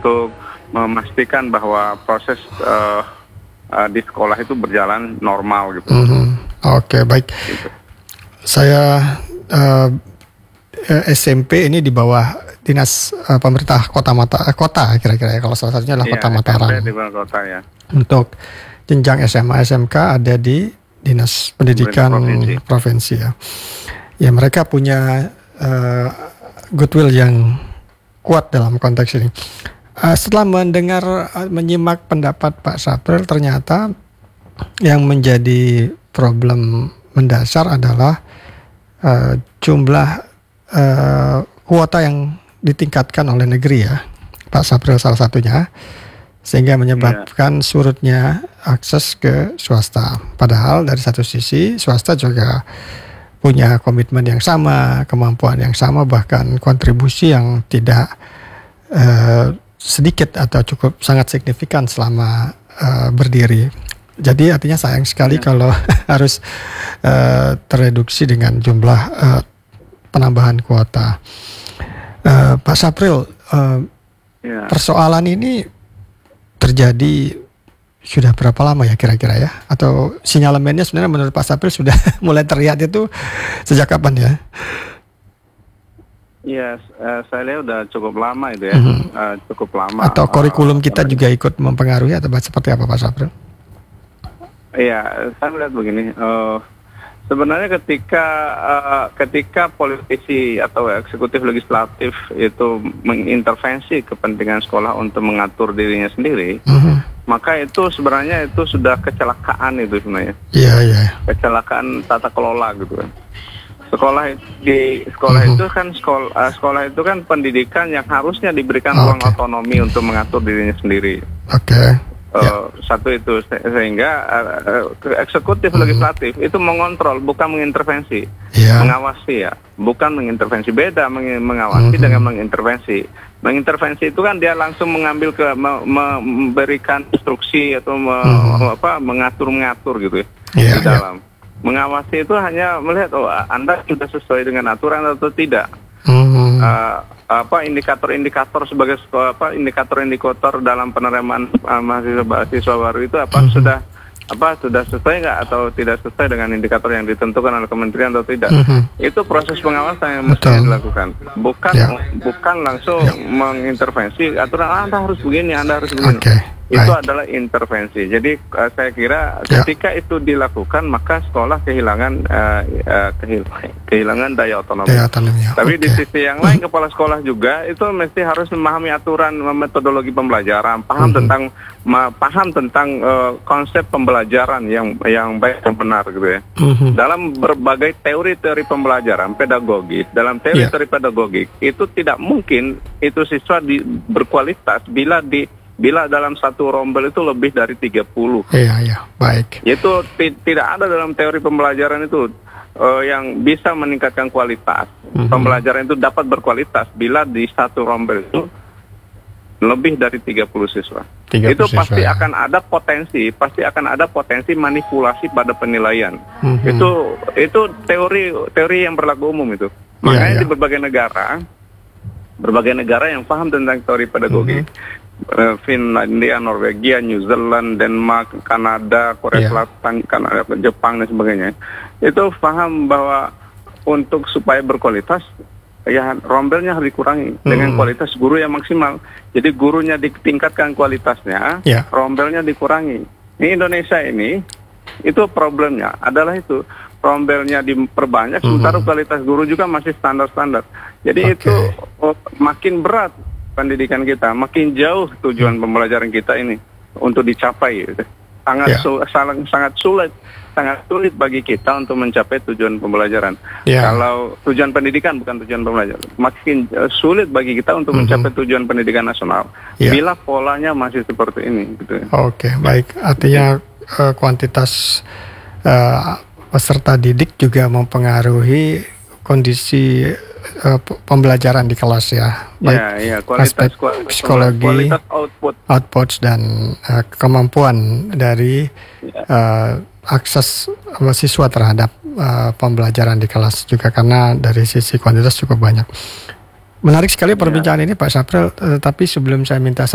untuk memastikan bahwa proses di sekolah itu berjalan normal gitu. Oke, baik. Gitu. Saya SMP ini di bawah dinas pemerintah kota kira-kira ya, kalau salah satunya adalah Kota Mataram. SMP di bawah kota ya. Untuk jenjang SMA, SMK ada di Dinas Pendidikan Provinsi ya. Ya, mereka punya goodwill yang kuat dalam konteks ini. Setelah menyimak pendapat Pak Sapril, ternyata yang menjadi problem mendasar adalah jumlah kuota yang ditingkatkan oleh negeri ya, Pak Sapril salah satunya, sehingga menyebabkan surutnya akses ke swasta. Padahal dari satu sisi swasta juga punya komitmen yang sama, kemampuan yang sama, bahkan kontribusi yang tidak sedikit atau cukup sangat signifikan selama berdiri. Jadi artinya sayang sekali kalau harus tereduksi dengan jumlah penambahan kuota. Pak Sapril, persoalan ini terjadi sudah berapa lama ya kira-kira ya? Atau sinyalemennya sebenarnya menurut Pak Sapril sudah mulai terlihat itu sejak kapan ya? Iya, saya lihat udah cukup lama itu ya, cukup lama. Atau kurikulum kita juga ikut mempengaruhi atau seperti apa Pak Sapril? Iya, saya melihat begini. Sebenarnya ketika politisi atau eksekutif legislatif itu mengintervensi kepentingan sekolah untuk mengatur dirinya sendiri, maka itu sebenarnya itu sudah kecelakaan itu sebenarnya. Iya. Kecelakaan tata kelola gitu kan. Sekolah itu kan pendidikan yang harusnya diberikan ruang otonomi untuk mengatur dirinya sendiri. Satu itu, sehingga eksekutif legislatif itu mengontrol, bukan mengintervensi, mengawasi ya, bukan mengintervensi. Beda mengawasi dengan mengintervensi. Mengintervensi itu kan dia langsung mengambil memberikan instruksi atau mengatur gitu ya, di dalam. Mengawasi itu hanya melihat Anda sudah sesuai dengan aturan atau tidak. Indikator-indikator sebagai indikator dalam penerimaan mahasiswa baru itu sudah sesuai nggak atau tidak sesuai dengan indikator yang ditentukan oleh kementerian atau tidak. Itu proses pengawasan yang mesti dilakukan, bukan langsung mengintervensi aturan Anda harus begini, Anda harus begini. Itu adalah intervensi. Jadi saya kira ketika itu dilakukan maka sekolah kehilangan daya otonomi. Tapi di sisi yang lain kepala sekolah juga itu mesti harus memahami aturan metodologi pembelajaran, paham tentang konsep pembelajaran yang baik dan benar gitu ya. Dalam berbagai teori-teori pembelajaran pedagogis, dalam teori-teori pedagogik itu tidak mungkin itu siswa berkualitas bila dalam satu rombel itu lebih dari 30. Baik. Itu tidak ada dalam teori pembelajaran itu yang bisa meningkatkan kualitas. Pembelajaran itu dapat berkualitas bila di satu rombel itu lebih dari 30 siswa. Itu pasti akan ada potensi manipulasi pada penilaian. Itu teori yang berlaku umum itu. Makanya di berbagai negara yang paham tentang teori pedagogi, Finlandia, Norwegia, New Zealand, Denmark, Kanada, Korea Selatan, Jepang dan sebagainya, itu paham bahwa supaya berkualitas ya rombelnya harus dikurangi dengan kualitas guru yang maksimal. Jadi gurunya ditingkatkan kualitasnya, rombelnya dikurangi. Ini Indonesia ini itu problemnya adalah itu, rombelnya diperbanyak sementara kualitas guru juga masih standar-standar. Jadi itu makin berat pendidikan kita, makin jauh tujuan pembelajaran kita ini untuk dicapai gitu. Sangat sulit bagi kita untuk mencapai tujuan pembelajaran. Kalau tujuan pendidikan bukan tujuan pembelajaran, makin sulit bagi kita untuk mencapai tujuan pendidikan nasional bila polanya masih seperti ini gitu. Baik. Artinya kuantitas peserta didik juga mempengaruhi kondisi pembelajaran di kelas ya. Kualitas psikologi, kualitas output dan kemampuan dari akses siswa terhadap pembelajaran di kelas juga, karena dari sisi kuantitas cukup banyak. Menarik sekali perbincangan ini Pak Sapril, tapi sebelum saya minta